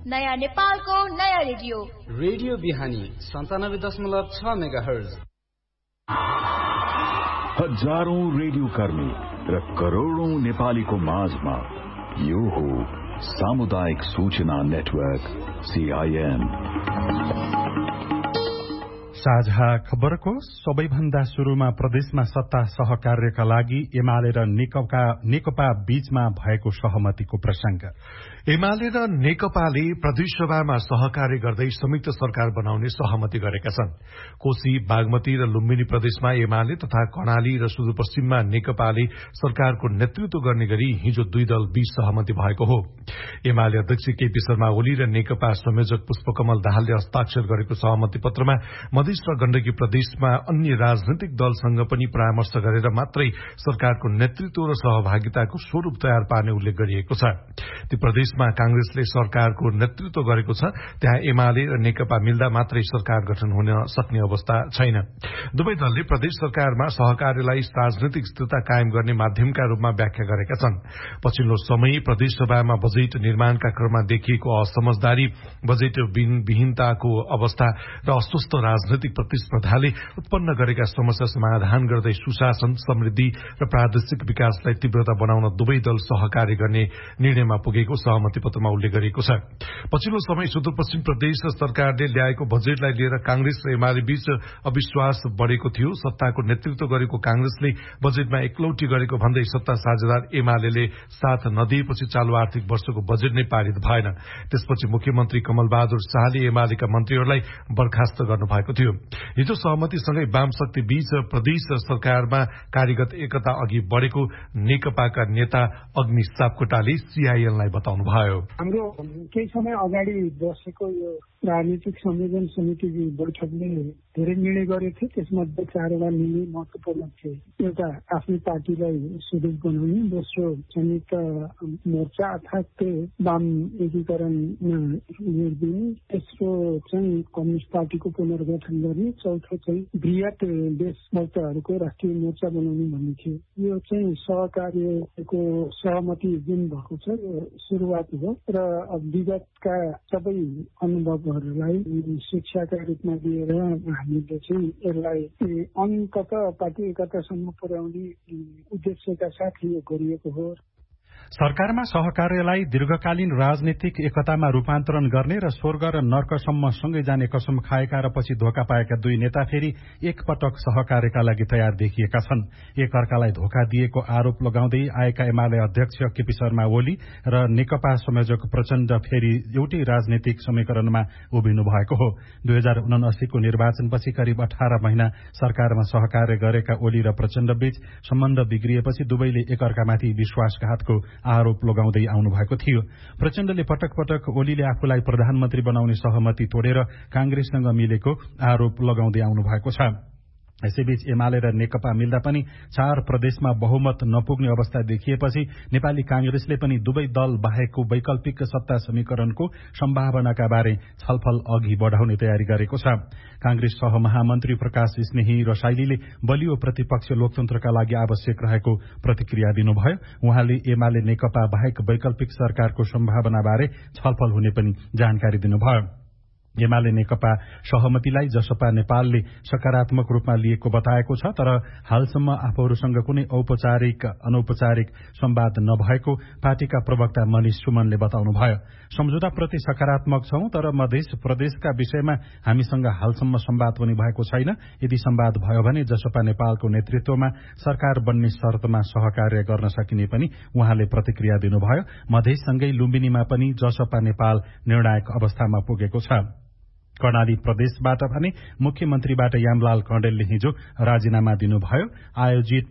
नयाँ नेपालको नयाँ रेडियो बिहानी 97.6 मेगाहर्ज। हजारौं रेडियो कर्मी र करोडौं नेपालीको माझमा यो हो सामुदायिक सूचना नेटवर्क CIN। साझा खबरको सबैभन्दा सुरुमा प्रदेशमा सत्ता सहकार्यका लागि एमाले र नेकपा बीचमा भएको सहमतिको प्रसंग। एमाले र नेकपाले प्रदेशसभामा सहकार्य गर्दै संयुक्त सरकार बनाउने सहमति गरेका छन्। कोशी, बागमती र लुम्बिनी प्रदेशमा एमाले तथा कर्णाली र सुदूरपश्चिममा नेकपाले सरकारको नेतृत्व गर्ने गरी हिजो दुई दल बीच सहमति भएको हो। एमाले अध्यक्ष केपी शर्मा ओली र नेकपा संयोजक पुष्पकमल दाहालले हस्ताक्षर गरेको सहमति पत्रमा मधेस र गण्डकी प्रदेशमा अन्य राजनैतिक दलसँग पनि परामर्श गरेर मात्रै सरकारको नेतृत्व र सहभागिताको स्वरूप तयार पार्ने उल्लेख गरिएको छ। ती प्रदेशमा कांग्रेसले सरकारको नेतृत्व गरेको छ, त्यहाँ एमाले र नेकपा मिल्दा मात्रै सरकार गठन हुन सक्ने अवस्था छैन। दुवै दलले प्रदेश सरकारमा सहकार्यलाई राजनैतिक स्थिरता कायम गर्ने माध्यमका रूपमा व्याख्या गरेका छन्। पछिल्लो समय प्रदेशसभामा बजेट निर्माणका क्रममा देखिएको असमझदारी, बजेट विहीनताको अवस्था र अस्वस्थ राजनैतिक प्रतिस्पर्धाले उत्पन्न गरेका समस्या समाधान गर्दै सुशासन, समृद्धि र प्रादेशिक विकासलाई तीव्रता बनाउन दुवै दल सहकार्य गर्ने निर्णयमा पुगेको सहमति पत्रमा उल्लेख गरिएको छ। पछिल्लो समय सुदूरपश्चिम प्रदेश सरकारले ल्याएको बजेटलाई लिएर कांग्रेस र एमाले बीच अविश्वास बढ़ेको थियो। सत्ताको नेतृत्व गरेको कांग्रेसले बजेटमा एकलौटी गरेको भन्दै सत्ता साझेदार एमाले साथ नदिएपछि चालू आर्थिक वर्षको बजेट नै पारित भएन। त्यसपछि मुख्यमन्त्री कमल बहादुर शाहले एमालेका मन्त्रीहरूलाई बर्खास्त गर्नुभएको थियो। हिजो सहमतिसँगै वाम शक्ति बीच प्रदेश सरकारमा कार्यगत एकता अघि बढ़ेको नेकपाका नेता अग्नि सापकोटाले CIN-लाई बताउनुभयो। हाम्रो केही समय अगाडि बसेको यो राजनीतिक संयोजन समितिको बैठकले धेरै निर्णय गरेको थियो। त्यसमध्ये 4वटा निर्णय महत्वपूर्ण थिए। एउटा आफ्नै पार्टीलाई सुदृढ बनाउने, दोस्रो संयुक्त मोर्चा अर्थात् वाम एकीकरणमा जोड दिने, तेस्रो चाहिँ कम्युनिस्ट पार्टीको पुनर्गठन गर्ने, चौथो चाहिँ वृहत देशभक्तहरूको राष्ट्रिय मोर्चा बनाउने भन्ने थियो। यो चाहिँ सहकार्यको सहमति जुन भएको छ यो सुरुवात हो र विगतका सबै अनुभवहरूलाई शिक्षाका रूपमा लिएर हामीले चाहिँ यसलाई अन्तत पार्टी एकतासम्म पुर्याउने उद्देश्यका साथ यो गरिएको हो। सरकारमा सहकार्यलाई दीर्घकालीन राजनीतिक एकतामा रूपान्तरण गर्ने र स्वर्ग र नर्कसम्म सँगै जाने कसम खाएका र पछि धोका पाएका दुई नेता फेरि एकपटक सहकार्यका लागि तयार देखिएका छन्। एकअर्कालाई धोका दिएको आरोप लगाउँदै आएका एमाले अध्यक्ष केपी शर्मा ओली र नेकपा संयोजक प्रचण्ड फेरि एउटै राजनीतिक समीकरणमा उभिनु भएको हो। 2079 को निर्वाचनपछि करिब 18 महिना सरकारमा सहकार्य गरेका ओली र प्रचण्ड बीच सम्बन्ध बिग्रिएपछि दुवैले एकअर्कामाथि विश्वासघातको आरोप लगाउँदै आउनु भएको थियो। प्रचण्डले पटक पटक ओलीले आफूलाई प्रधानमन्त्री बनाउने सहमति तोडेर कांग्रेससँग मिलेको आरोप लगाउँदै आउनु भएको छ। यसैबीच एमाले र नेकपा मिल्दा पनि 4 प्रदेशमा बहुमत नपुग्ने अवस्था देखिएपछि नेपाली कांग्रेसले पनि दुवै दल बाहेकको वैकल्पिक सत्ता समीकरणको सम्भावनाका बारे छलफल अघि बढ़ाउने तयारी गरेको छ। कांग्रेस सहमहामन्त्री प्रकाश स्नेही रसाइलीले बलियो प्रतिपक्ष लोकतन्त्रका लागि आवश्यक रहेको प्रतिक्रिया दिनुभयो। उहाँले एमाले नेकपा बाहेक वैकल्पिक सरकारको सम्भावना बारे छलफल हुने पनि जानकारी दिनुभयो। एमाले नेकपा सहमतिलाई जसपा नेपालले सकारात्मक रूपमा लिएको बताएको छ, तर हालसम्म आफूहरूसँग कुनै औपचारिक अनौपचारिक संवाद नभएको पार्टीका प्रवक्ता मनिष सुमनले बताउनुभयो। सम्झौताप्रति सकारात्मक छौं, तर मधेस प्रदेशका विषयमा हामीसँग हालसम्म संवाद पनि भएको छैन। यदि संवाद भयो भने जसपा नेपालको नेतृत्वमा सरकार बन्ने शर्तमा सहकार्य गर्न सकिने पनि उहाँले प्रतिक्रिया दिनुभयो। मधेससँगै लुम्बिनीमा पनि जसपा नेपाल निर्णायक अवस्थामा पुगेको छ। कर्णाली प्रदेशबाट भने मुख्यमन्त्रीबाट यामलाल कँडेलले हिजो राजीनामा दिनुभयो। आयोजित